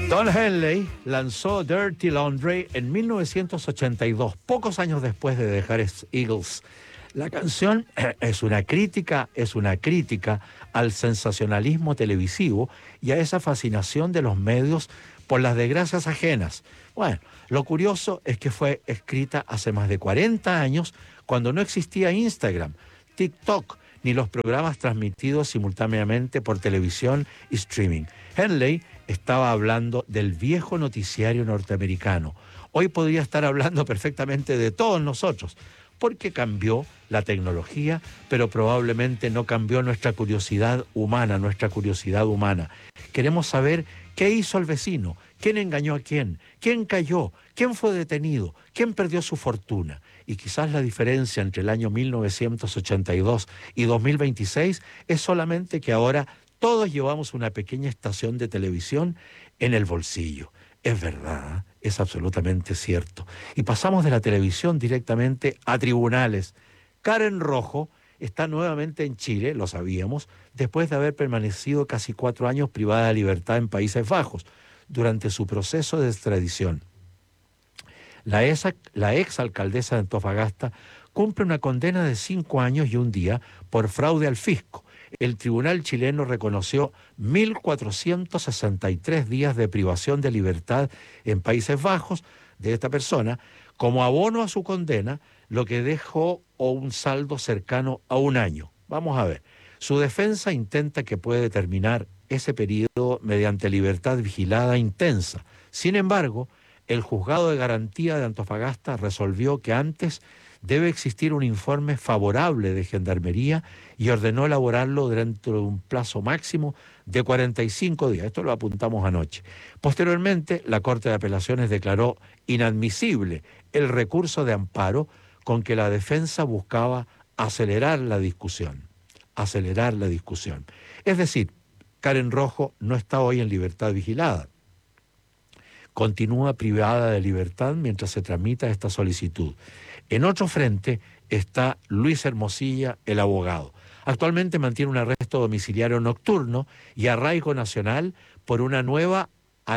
Don Henley lanzó Dirty Laundry en 1982, pocos años después de dejar Eagles. La canción es una crítica al sensacionalismo televisivo y a esa fascinación de los medios por las desgracias ajenas. Bueno, lo curioso es que fue escrita hace más de 40 años, cuando no existía Instagram, TikTok, ni los programas transmitidos simultáneamente por televisión y streaming. Henley estaba hablando del viejo noticiario norteamericano. Hoy podría estar hablando perfectamente de todos nosotros, porque cambió la tecnología, pero probablemente no cambió nuestra curiosidad humana. Queremos saber qué hizo el vecino, quién engañó a quién cayó, quién fue detenido, quién perdió su fortuna. Y quizás la diferencia entre el año 1982 y 2026 es solamente que ahora todos llevamos una pequeña estación de televisión en el bolsillo. Es verdad, es absolutamente cierto. Y pasamos de la televisión directamente a tribunales. Karen Rojo está nuevamente en Chile, lo sabíamos, después de haber permanecido casi 4 años privada de libertad en Países Bajos durante su proceso de extradición. La ex alcaldesa de Antofagasta cumple una condena de 5 años y 1 día por fraude al fisco. El tribunal chileno reconoció 1.463 días de privación de libertad en Países Bajos de esta persona como abono a su condena, lo que dejó un saldo cercano a 1 año. Vamos a ver. Su defensa intenta que puede terminar ese periodo mediante libertad vigilada intensa. Sin embargo, el juzgado de garantía de Antofagasta resolvió que antes debe existir un informe favorable de Gendarmería y ordenó elaborarlo dentro de un plazo máximo de 45 días. Esto lo apuntamos anoche. Posteriormente, la Corte de Apelaciones declaró inadmisible el recurso de amparo con que la defensa buscaba acelerar la discusión. Es decir, Karen Rojo no está hoy en libertad vigilada. Continúa privada de libertad mientras se tramita esta solicitud. En otro frente está Luis Hermosilla, el abogado. Actualmente mantiene un arresto domiciliario nocturno y arraigo nacional por una nueva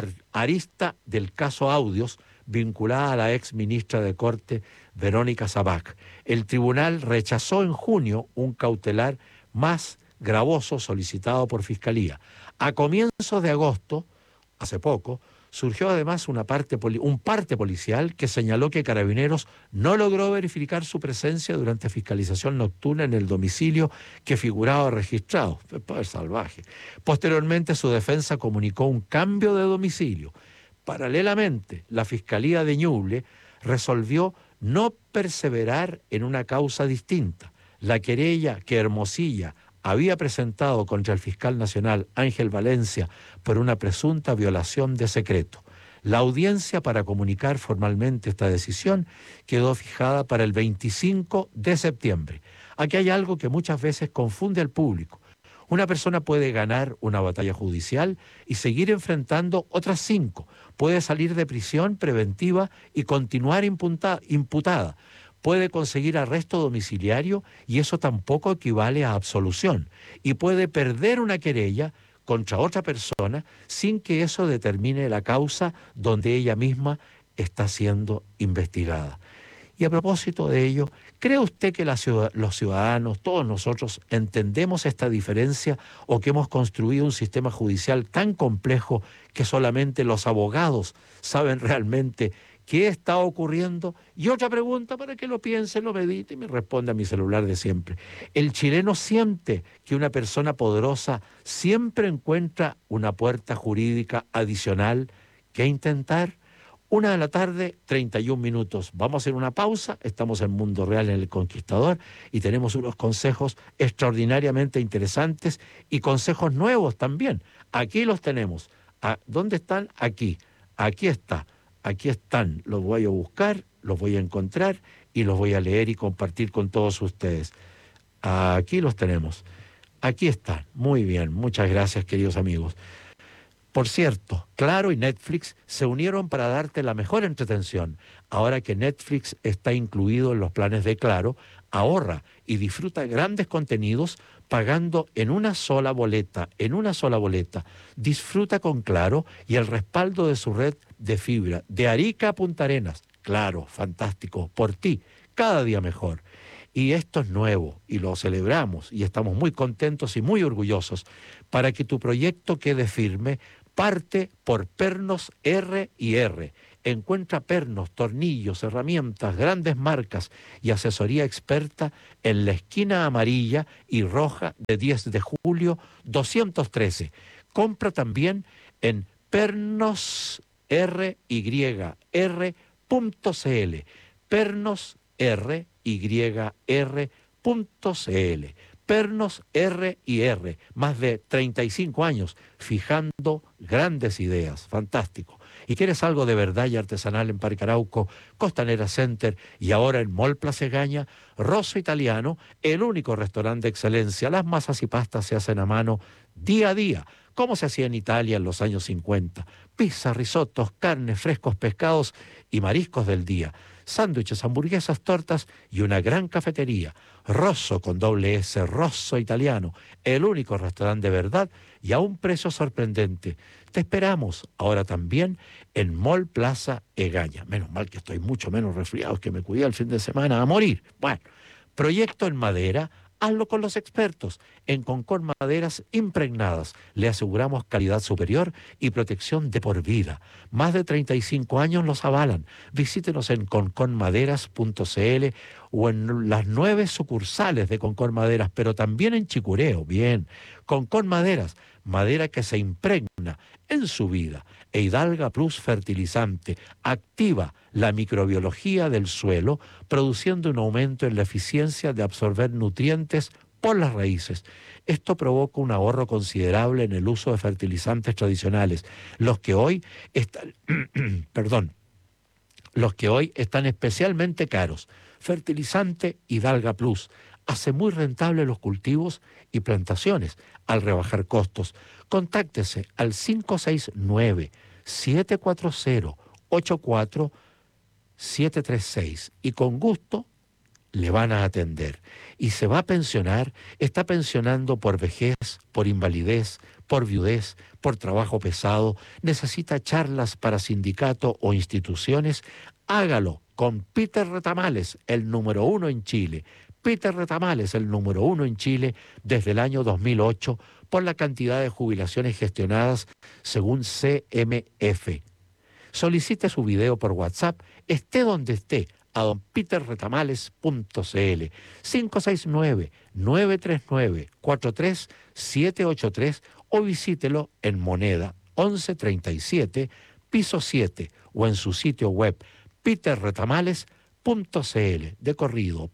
arista del caso Audios vinculada a la ex ministra de Corte, Verónica Sabac. El tribunal rechazó en junio un cautelar más gravoso solicitado por Fiscalía. A comienzos de agosto, hace poco, surgió además un parte policial que señaló que Carabineros no logró verificar su presencia durante fiscalización nocturna en el domicilio que figuraba registrado. Poder salvaje. Posteriormente, su defensa comunicó un cambio de domicilio. Paralelamente, la Fiscalía de Ñuble resolvió no perseverar en una causa distinta. La querella que Hermosilla había presentado contra el fiscal nacional Ángel Valencia por una presunta violación de secreto. La audiencia para comunicar formalmente esta decisión quedó fijada para el 25 de septiembre. Aquí hay algo que muchas veces confunde al público. Una persona puede ganar una batalla judicial y seguir enfrentando otras 5. Puede salir de prisión preventiva y continuar imputada. Puede conseguir arresto domiciliario y eso tampoco equivale a absolución. Y puede perder una querella contra otra persona sin que eso determine la causa donde ella misma está siendo investigada. Y a propósito de ello, ¿cree usted que los ciudadanos, todos nosotros, entendemos esta diferencia o que hemos construido un sistema judicial tan complejo que solamente los abogados saben realmente qué está ocurriendo? Y otra pregunta para que lo piense, lo medite y me responda a mi celular de siempre. ¿El chileno siente que una persona poderosa siempre encuentra una puerta jurídica adicional que intentar? 1:31 p.m. Vamos a hacer una pausa. Estamos en Mundo Real en El Conquistador y tenemos unos consejos extraordinariamente interesantes y consejos nuevos también. Aquí los tenemos. ¿Dónde están? Aquí. Aquí está. Aquí están. Los voy a buscar, los voy a encontrar y los voy a leer y compartir con todos ustedes. Aquí los tenemos. Aquí están. Muy bien. Muchas gracias, queridos amigos. Por cierto, Claro y Netflix se unieron para darte la mejor entretención. Ahora que Netflix está incluido en los planes de Claro, ahorra y disfruta grandes contenidos pagando en una sola boleta, Disfruta con Claro y el respaldo de su red de fibra, de Arica a Punta Arenas. Claro, fantástico, por ti, cada día mejor. Y esto es nuevo y lo celebramos y estamos muy contentos y muy orgullosos. Para que tu proyecto quede firme, parte por Pernos R&R. Encuentra pernos, tornillos, herramientas, grandes marcas y asesoría experta en la esquina amarilla y roja de 10 de julio 213. Compra también en pernosryr.cl. pernosryr.cl. Pernos R&R, más de 35 años, fijando grandes ideas. Fantástico. ¿Y quieres algo de verdad y artesanal en Parque Arauco, Costanera Center y ahora en Mall Plaza Egaña? Rosso Italiano, el único restaurante de excelencia. Las masas y pastas se hacen a mano día a día, como se hacía en Italia en los años 50. Pizza, risotos, carnes, frescos pescados y mariscos del día. Sándwiches, hamburguesas, tortas y una gran cafetería. Rosso con doble S, Rosso Italiano, el único restaurante de verdad y a un precio sorprendente. Te esperamos ahora también en Mall Plaza Egaña. Menos mal que estoy mucho menos resfriado, que me cuidé el fin de semana a morir. Bueno, proyecto en madera, hazlo con los expertos. En Concord Maderas Impregnadas le aseguramos calidad superior y protección de por vida. Más de 35 años los avalan. Visítenos en concordmaderas.cl o en las 9 sucursales de Concord Maderas, pero también en Chicureo. Bien, Concord Maderas, madera que se impregna en su vida. E Hidalga Plus Fertilizante activa la microbiología del suelo, produciendo un aumento en la eficiencia de absorber nutrientes por las raíces. Esto provoca un ahorro considerable en el uso de fertilizantes tradicionales, los que hoy están, los que hoy están especialmente caros. Fertilizante Hidalga Plus hace muy rentables los cultivos y plantaciones al rebajar costos. Contáctese al 569-740-84736 y con gusto le van a atender. Y se va a pensionar, está pensionando por vejez, por invalidez, por viudez, por trabajo pesado, necesita charlas para sindicato o instituciones, hágalo con Peter Retamales, el número 1 en Chile. Peter Retamales, el número 1 en Chile desde el año 2008 por la cantidad de jubilaciones gestionadas según CMF. Solicite su video por WhatsApp, esté donde esté, a donpeterretamales.cl 569-939-43783 o visítelo en Moneda 1137, piso 7 o en su sitio web peterretamales.cl. De corrido,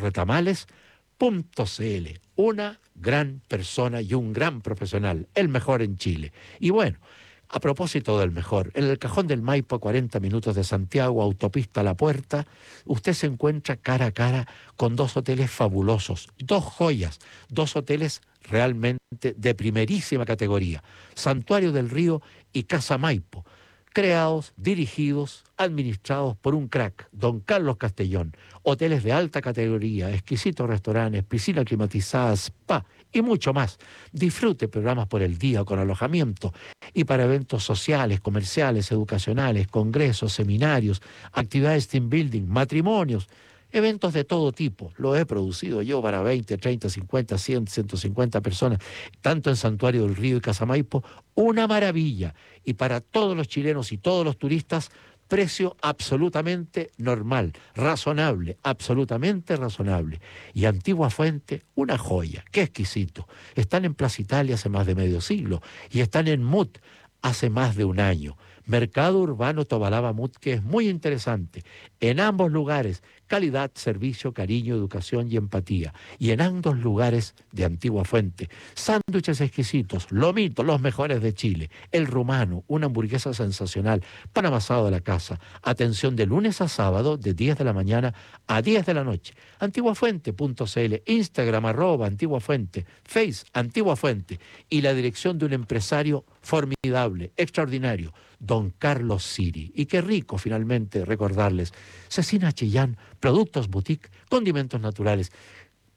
peterretamales.cl. Una gran persona y un gran profesional, el mejor en Chile. Y bueno, a propósito del mejor, en el Cajón del Maipo, a 40 minutos de Santiago, autopista La Puerta, usted se encuentra cara a cara con dos hoteles fabulosos, dos joyas, dos hoteles realmente de primerísima categoría, Santuario del Río y Casa Maipo, creados, dirigidos, administrados por un crack, don Carlos Castellón. Hoteles de alta categoría, exquisitos restaurantes, piscina climatizada, spa y mucho más. Disfrute programas por el día con alojamiento y para eventos sociales, comerciales, educacionales, congresos, seminarios, actividades team building, matrimonios, eventos de todo tipo. Lo he producido yo para 20, 30, 50, 100, 150 personas, tanto en Santuario del Río y Casamaipo. Una maravilla. Y para todos los chilenos y todos los turistas, precio absolutamente normal, razonable, absolutamente razonable. Y Antigua Fuente, una joya, qué exquisito. Están en Plaza Italia hace más de medio siglo y están en Mut hace más de un año. Mercado Urbano Tobalaba Mut, que es muy interesante. En ambos lugares, calidad, servicio, cariño, educación y empatía. Y en ambos lugares de Antigua Fuente, sándwiches exquisitos, lomito, los mejores de Chile, el rumano, una hamburguesa sensacional, pan amasado de la casa. Atención de lunes a sábado, de 10 de la mañana a 10 de la noche. Antiguafuente.cl, Instagram @Antigua Fuente, Face Antigua Fuente y la dirección de un empresario formidable, extraordinario, don Carlos Siri. Y qué rico finalmente recordarles, Cecina Chillán, productos boutique, condimentos naturales.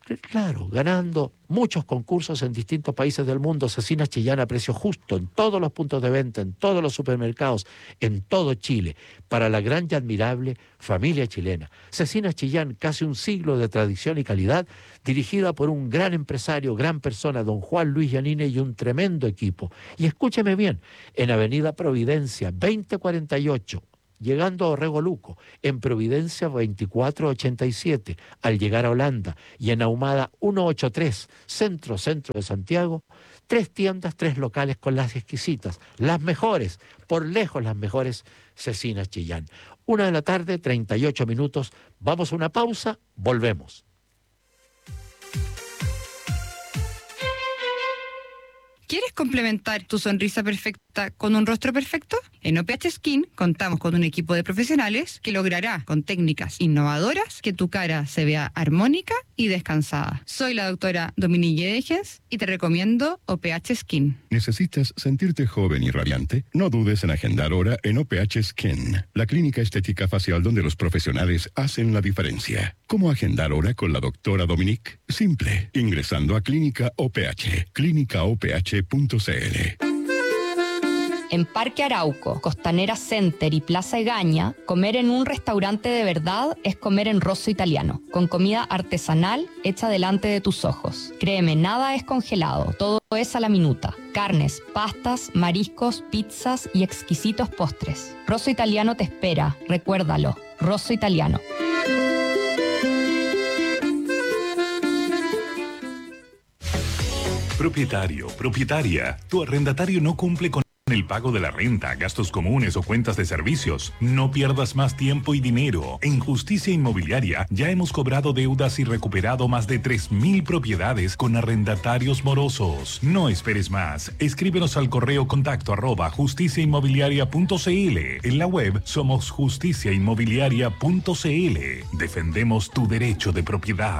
Claro, ganando muchos concursos en distintos países del mundo. Cecinas Chillán a precio justo en todos los puntos de venta, en todos los supermercados, en todo Chile, para la gran y admirable familia chilena. Cecinas Chillán, casi un siglo de tradición y calidad, dirigida por un gran empresario, gran persona, don Juan Luis Yanine, y un tremendo equipo. Y escúcheme bien, en Avenida Providencia, 2048, llegando a Orrego Luco, en Providencia 2487, al llegar a Holanda, y en Ahumada 183, centro de Santiago, 3 tiendas, 3 locales con las exquisitas, las mejores, por lejos las mejores Cecinas Chillán. 1 de la tarde, 38 minutos, vamos a una pausa, volvemos. ¿Quieres complementar tu sonrisa perfecta con un rostro perfecto? En OPH Skin contamos con un equipo de profesionales que logrará, con técnicas innovadoras, que tu cara se vea armónica y descansada. Soy la doctora Dominique Degens y te recomiendo OPH Skin. ¿Necesitas sentirte joven y radiante? No dudes en agendar hora en OPH Skin, la clínica estética facial donde los profesionales hacen la diferencia. ¿Cómo agendar hora con la doctora Dominique? Simple, ingresando a Clínica OPH, clínicaoph.cl. En Parque Arauco, Costanera Center y Plaza Egaña, comer en un restaurante de verdad es comer en Rosso Italiano, con comida artesanal hecha delante de tus ojos. Créeme, nada es congelado, todo es a la minuta. Carnes, pastas, mariscos, pizzas y exquisitos postres. Rosso Italiano te espera, recuérdalo, Rosso Italiano. Propietario, propietaria, tu arrendatario no cumple con el pago de la renta, gastos comunes o cuentas de servicios. No pierdas más tiempo y dinero. En Justicia Inmobiliaria ya hemos cobrado deudas y recuperado más de 3.000 propiedades con arrendatarios morosos. No esperes más. Escríbenos al correo contacto@justiciainmobiliaria.cl. En la web somos justiciainmobiliaria.cl. Defendemos tu derecho de propiedad.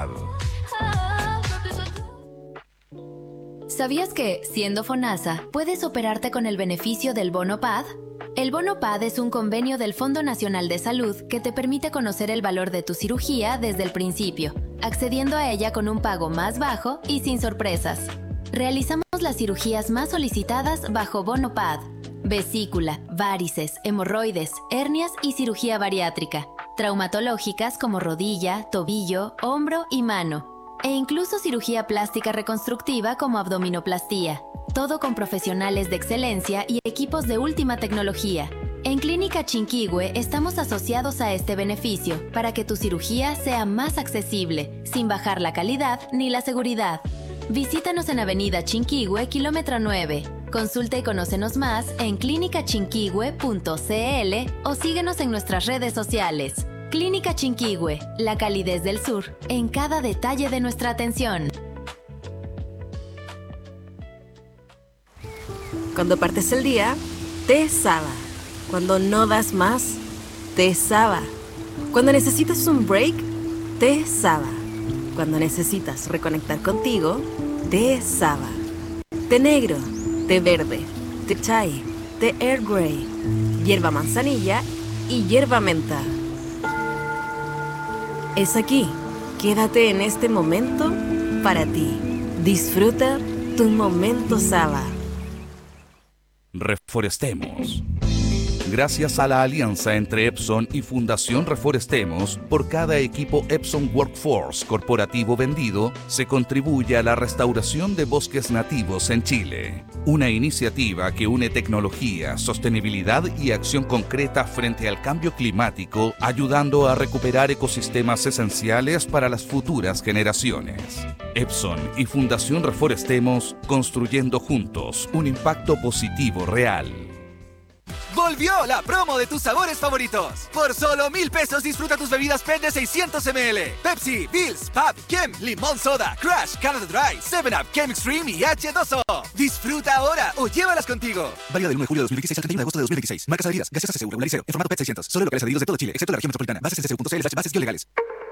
¿Sabías que, siendo FONASA, puedes operarte con el beneficio del Bono PAD? El Bono PAD es un convenio del Fondo Nacional de Salud que te permite conocer el valor de tu cirugía desde el principio, accediendo a ella con un pago más bajo y sin sorpresas. Realizamos las cirugías más solicitadas bajo Bono PAD: vesícula, varices, hemorroides, hernias y cirugía bariátrica, traumatológicas como rodilla, tobillo, hombro y mano, e incluso cirugía plástica reconstructiva como abdominoplastía. Todo con profesionales de excelencia y equipos de última tecnología. En Clínica Chinquihue estamos asociados a este beneficio para que tu cirugía sea más accesible, sin bajar la calidad ni la seguridad. Visítanos en Avenida Chinquihue, kilómetro 9. Consulta y conócenos más en clinicachinquihue.cl o síguenos en nuestras redes sociales. Clínica Chinquihue, la calidez del sur, en cada detalle de nuestra atención. Cuando partes el día, te Saba. Cuando no das más, te Saba. Cuando necesitas un break, te Saba. Cuando necesitas reconectar contigo, te Saba. Té negro, té verde, té chai, té Earl Grey, hierba manzanilla y hierba menta. Es aquí. Quédate en este momento para ti. Disfruta tu momento Saba. Reforestemos. Gracias a la alianza entre Epson y Fundación Reforestemos, por cada equipo Epson Workforce corporativo vendido, se contribuye a la restauración de bosques nativos en Chile. Una iniciativa que une tecnología, sostenibilidad y acción concreta frente al cambio climático, ayudando a recuperar ecosistemas esenciales para las futuras generaciones. Epson y Fundación Reforestemos, construyendo juntos un impacto positivo real. ¡Volvió la promo de tus sabores favoritos! Por solo 1,000 pesos disfruta tus bebidas PET de 600 ml. Pepsi, Bills, Pab, Kem, Limón Soda, Crush, Canada Dry, 7up, Kem Extreme y H2O. Disfruta ahora o llévalas contigo. Válida del 1 de julio de 2016 al 31 de agosto de 2016. Marcas adheridas. Gaseosa CCU. Regularizado. En formato PET 600. Solo locales adheridos de todo Chile, excepto la región metropolitana. Bases en ccu.cl/bases legales.